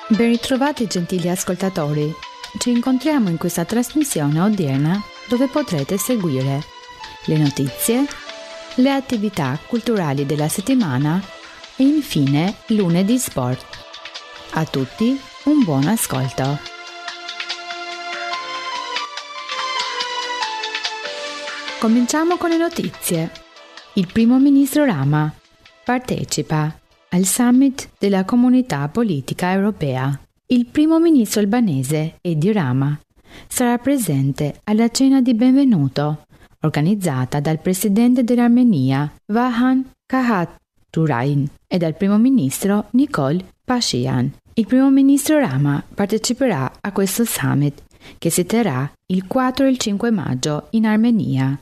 Ben ritrovati gentili ascoltatori, ci incontriamo in questa trasmissione odierna dove potrete seguire le notizie, le attività culturali della settimana e infine lunedì sport. A tutti un buon ascolto. Cominciamo con le notizie. Il primo ministro Rama partecipa al summit della Comunità Politica Europea. Il primo ministro albanese Edi Rama sarà presente alla cena di benvenuto organizzata dal presidente dell'Armenia Vahan Khaturain e dal primo ministro Nikol Pashinyan. Il primo ministro Rama parteciperà a questo summit che si terrà il 4 e il 5 maggio in Armenia.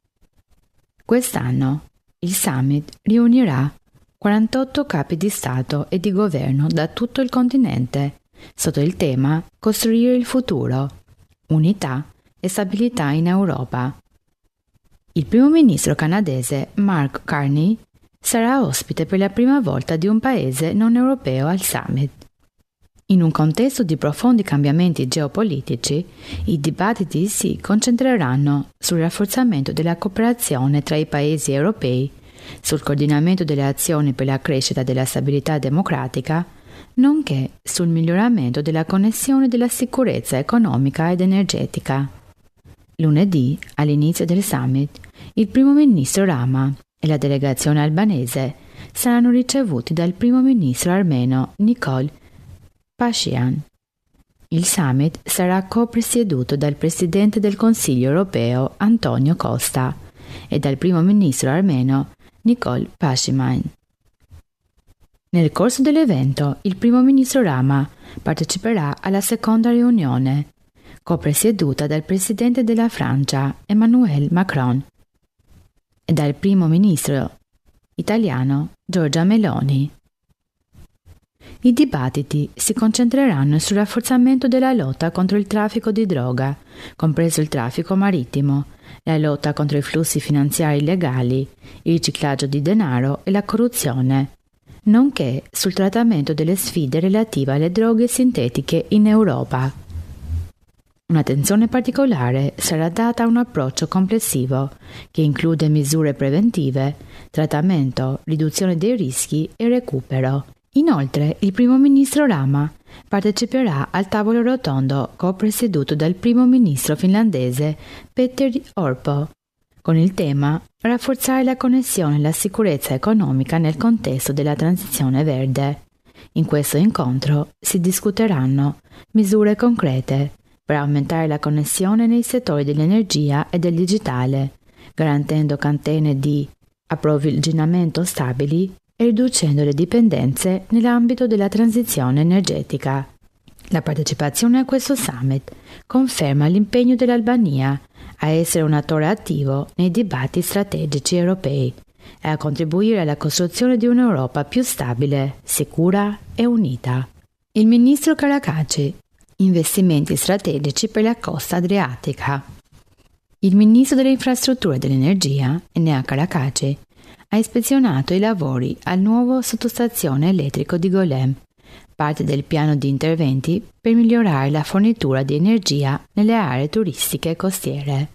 Quest'anno il summit riunirà 48 capi di Stato e di governo da tutto il continente, sotto il tema Costruire il futuro, unità e stabilità in Europa. Il primo ministro canadese Mark Carney sarà ospite per la prima volta di un paese non europeo al summit. In un contesto di profondi cambiamenti geopolitici, i dibattiti si concentreranno sul rafforzamento della cooperazione tra i paesi europei, sul coordinamento delle azioni per la crescita della stabilità democratica, nonché sul miglioramento della connessione della sicurezza economica ed energetica. Lunedì, all'inizio del summit, il primo ministro Rama e la delegazione albanese saranno ricevuti dal primo ministro armeno Nikol Pashinyan. Il summit sarà co-presieduto dal presidente del Consiglio europeo Antonio Costa e dal primo ministro armeno Nikol Pashinyan. Nel corso dell'evento, il primo ministro Rama parteciperà alla seconda riunione, co-presieduta dal presidente della Francia Emmanuel Macron e dal primo ministro italiano Giorgia Meloni. I dibattiti si concentreranno sul rafforzamento della lotta contro il traffico di droga, compreso il traffico marittimo, la lotta contro i flussi finanziari illegali, il riciclaggio di denaro e la corruzione, nonché sul trattamento delle sfide relative alle droghe sintetiche in Europa. Un'attenzione particolare sarà data a un approccio complessivo che include misure preventive, trattamento, riduzione dei rischi e recupero. Inoltre, il primo ministro Rama parteciperà al tavolo rotondo co-presieduto dal primo ministro finlandese Petteri Orpo, con il tema Rafforzare la connessione e la sicurezza economica nel contesto della transizione verde. In questo incontro si discuteranno misure concrete per aumentare la connessione nei settori dell'energia e del digitale, garantendo catene di approvvigionamento stabili e riducendo le dipendenze nell'ambito della transizione energetica. La partecipazione a questo summit conferma l'impegno dell'Albania a essere un attore attivo nei dibattiti strategici europei e a contribuire alla costruzione di un'Europa più stabile, sicura e unita. Il ministro Carakaci. Investimenti strategici per la costa adriatica. Il ministro delle infrastrutture e dell'energia, Enea Carakaci, ha ispezionato i lavori al nuovo sottostazione elettrico di Golem, parte del piano di interventi per migliorare la fornitura di energia nelle aree turistiche costiere.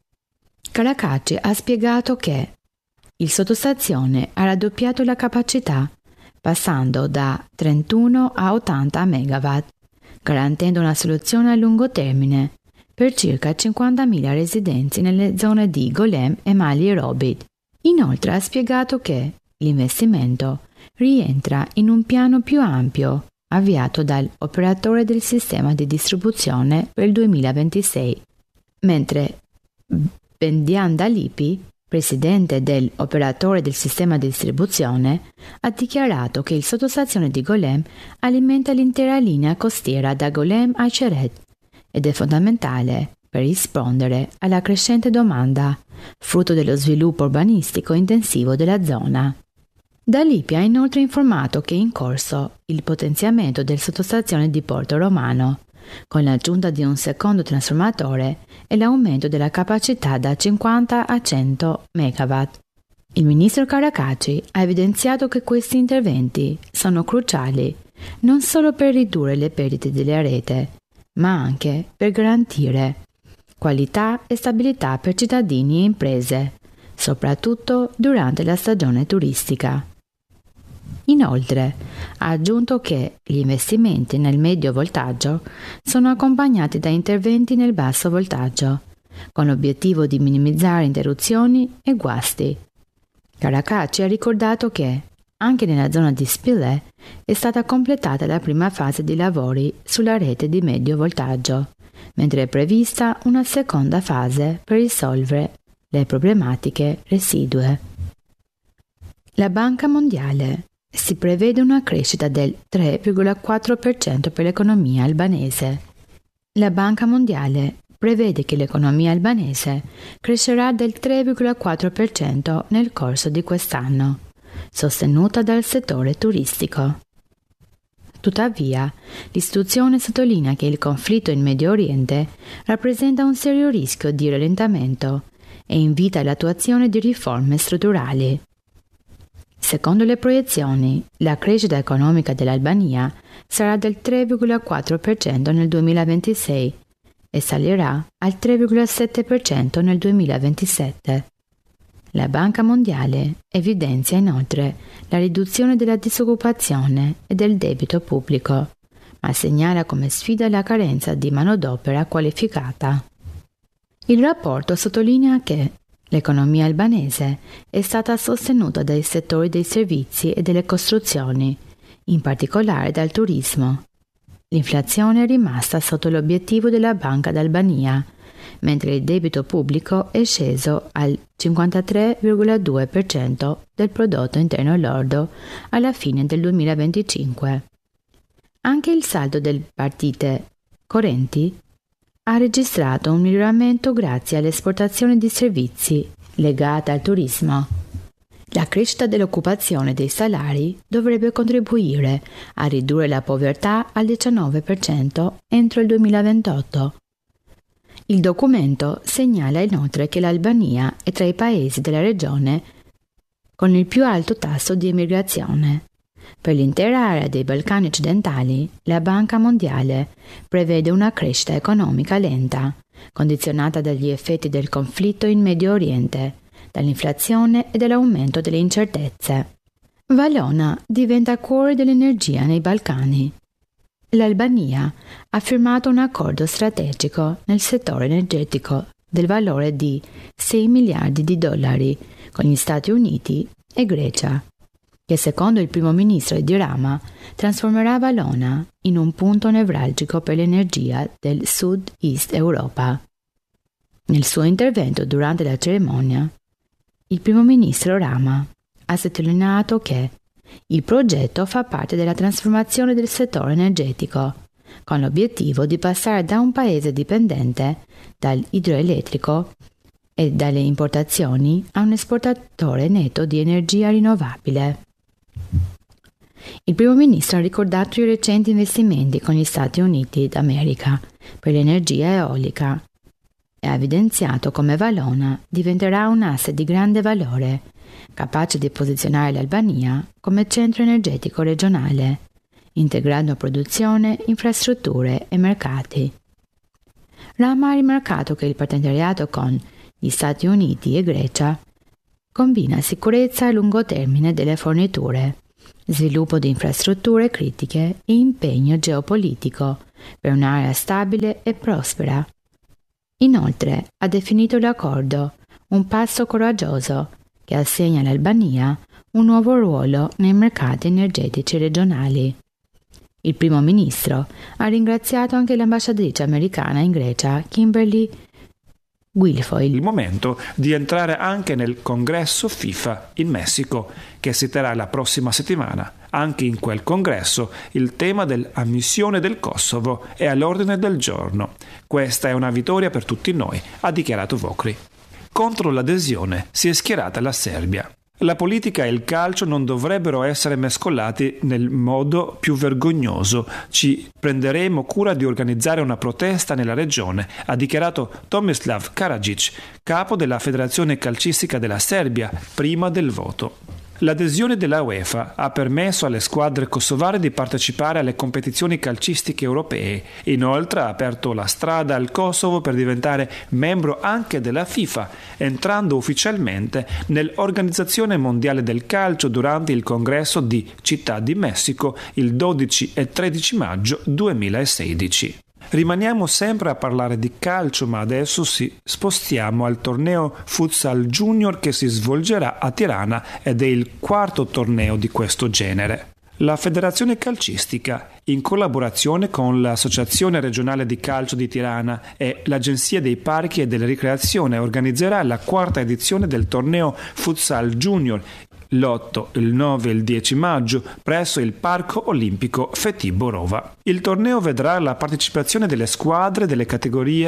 Carakaci ha spiegato che il sottostazione ha raddoppiato la capacità, passando da 31 a 80 MW, garantendo una soluzione a lungo termine per circa 50.000 residenti nelle zone di Golem e Mali Robid. Inoltre ha spiegato che l'investimento rientra in un piano più ampio avviato dall'operatore del sistema di distribuzione per il 2026, mentre Bendian Dalipi, presidente dell'operatore del sistema di distribuzione, ha dichiarato che il sottostazione di Golem alimenta l'intera linea costiera da Golem a Ceret ed è fondamentale per rispondere alla crescente domanda, frutto dello sviluppo urbanistico intensivo della zona. Dalipi ha inoltre informato che è in corso il potenziamento del sottostazione di Porto Romano, con l'aggiunta di un secondo trasformatore e l'aumento della capacità da 50 a 100 MW. Il ministro Carakaci ha evidenziato che questi interventi sono cruciali non solo per ridurre le perdite della rete, ma anche per garantire qualità e stabilità per cittadini e imprese, soprattutto durante la stagione turistica. Inoltre, ha aggiunto che gli investimenti nel medio voltaggio sono accompagnati da interventi nel basso voltaggio, con l'obiettivo di minimizzare interruzioni e guasti. Caracacci ha ricordato che, anche nella zona di Spilett, è stata completata la prima fase di lavori sulla rete di medio voltaggio, mentre è prevista una seconda fase per risolvere le problematiche residue. La Banca Mondiale. Si prevede una crescita del 3,4% per l'economia albanese. La Banca Mondiale prevede che l'economia albanese crescerà del 3,4% nel corso di quest'anno, sostenuta dal settore turistico. Tuttavia, l'istituzione sottolinea che il conflitto in Medio Oriente rappresenta un serio rischio di rallentamento e invita all'attuazione di riforme strutturali. Secondo le proiezioni, la crescita economica dell'Albania sarà del 3,4% nel 2026 e salirà al 3,7% nel 2027. La Banca Mondiale evidenzia inoltre la riduzione della disoccupazione e del debito pubblico, ma segnala come sfida la carenza di manodopera qualificata. Il rapporto sottolinea che l'economia albanese è stata sostenuta dai settori dei servizi e delle costruzioni, in particolare dal turismo. L'inflazione è rimasta sotto l'obiettivo della Banca d'Albania, mentre il debito pubblico è sceso al 53,2% del prodotto interno lordo alla fine del 2025. Anche il saldo delle partite correnti ha registrato un miglioramento grazie all'esportazione di servizi legata al turismo. La crescita dell'occupazione dei salari dovrebbe contribuire a ridurre la povertà al 19% entro il 2028. Il documento segnala inoltre che l'Albania è tra i paesi della regione con il più alto tasso di emigrazione. Per l'intera area dei Balcani occidentali, la Banca Mondiale prevede una crescita economica lenta, condizionata dagli effetti del conflitto in Medio Oriente, dall'inflazione e dall'aumento delle incertezze. Valona diventa cuore dell'energia nei Balcani. L'Albania ha firmato un accordo strategico nel settore energetico del valore di 6 miliardi di dollari con gli Stati Uniti e Grecia, che secondo il primo ministro Edi Rama trasformerà Valona in un punto nevralgico per l'energia del Sud-Est Europa. Nel suo intervento durante la cerimonia, il primo ministro Rama ha sottolineato che il progetto fa parte della trasformazione del settore energetico, con l'obiettivo di passare da un paese dipendente dall'idroelettrico e dalle importazioni a un esportatore netto di energia rinnovabile. Il primo ministro ha ricordato i recenti investimenti con gli Stati Uniti d'America per l'energia eolica e ha evidenziato come Valona diventerà un asse di grande valore, capace di posizionare l'Albania come centro energetico regionale, integrando produzione, infrastrutture e mercati. Rama ha rimarcato che il partenariato con gli Stati Uniti e Grecia combina sicurezza a lungo termine delle forniture, sviluppo di infrastrutture critiche e impegno geopolitico per un'area stabile e prospera. Inoltre ha definito l'accordo un passo coraggioso che assegna all'Albania un nuovo ruolo nei mercati energetici regionali. Il primo ministro ha ringraziato anche l'ambasciatrice americana in Grecia, Kimberly Guilfoyle. Il momento di entrare anche nel congresso FIFA in Messico, che si terrà la prossima settimana. Anche in quel congresso il tema dell'ammissione del Kosovo è all'ordine del giorno. Questa è una vittoria per tutti noi, ha dichiarato Vokri. Contro l'adesione si è schierata la Serbia. La politica e il calcio non dovrebbero essere mescolati nel modo più vergognoso. Ci prenderemo cura di organizzare una protesta nella regione, ha dichiarato Tomislav Karadzic, capo della Federazione Calcistica della Serbia, prima del voto. L'adesione della UEFA ha permesso alle squadre kosovare di partecipare alle competizioni calcistiche europee. Inoltre ha aperto la strada al Kosovo per diventare membro anche della FIFA, entrando ufficialmente nell'Organizzazione Mondiale del Calcio durante il congresso di Città di Messico il 12 e 13 maggio 2016. Rimaniamo sempre a parlare di calcio, ma adesso spostiamo al torneo Futsal Junior che si svolgerà a Tirana ed è il quarto torneo di questo genere. La Federazione Calcistica, in collaborazione con l'Associazione Regionale di Calcio di Tirana e l'Agenzia dei Parchi e della Ricreazione, organizzerà la quarta edizione del torneo Futsal Junior l'8, il 9 e il 10 maggio presso il Parco Olimpico Feti Borova. Il torneo vedrà la partecipazione delle squadre delle categorie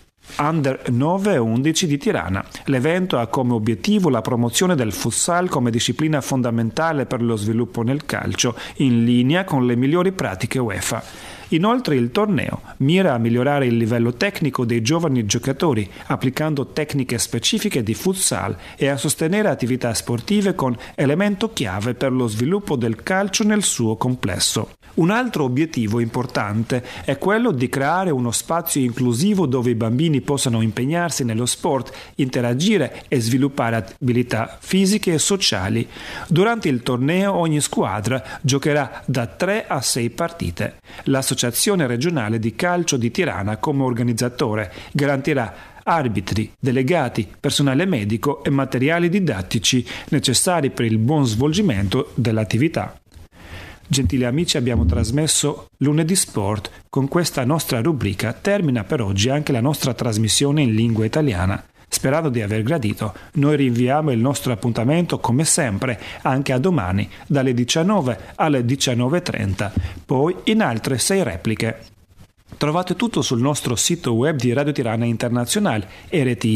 Under 9 e 11 di Tirana. L'evento ha come obiettivo la promozione del futsal come disciplina fondamentale per lo sviluppo nel calcio, in linea con le migliori pratiche UEFA. Inoltre il torneo mira a migliorare il livello tecnico dei giovani giocatori, applicando tecniche specifiche di futsal e a sostenere attività sportive con elemento chiave per lo sviluppo del calcio nel suo complesso. Un altro obiettivo importante è quello di creare uno spazio inclusivo dove i bambini possano impegnarsi nello sport, interagire e sviluppare abilità fisiche e sociali. Durante il torneo ogni squadra giocherà da 3 a 6 partite. L'Associazione regionale di calcio di Tirana, come organizzatore, garantirà arbitri, delegati, personale medico e materiali didattici necessari per il buon svolgimento dell'attività. Gentili amici, abbiamo trasmesso Lunedì Sport. Con questa nostra rubrica termina per oggi anche la nostra trasmissione in lingua italiana. Sperando di aver gradito, noi rinviamo il nostro appuntamento come sempre anche a domani dalle 19 alle 19:30, poi in altre 6 repliche. Trovate tutto sul nostro sito web di Radio Tirana Internazionale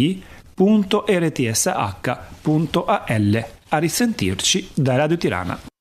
rti.rtsh.al. A risentirci da Radio Tirana.